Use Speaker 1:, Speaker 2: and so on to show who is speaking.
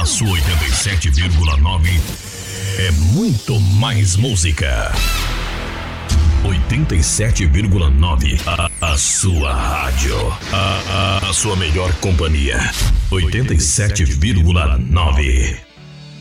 Speaker 1: sua 87,9 é muito mais música. 87,9. A sua rádio. A sua melhor companhia. 87,9.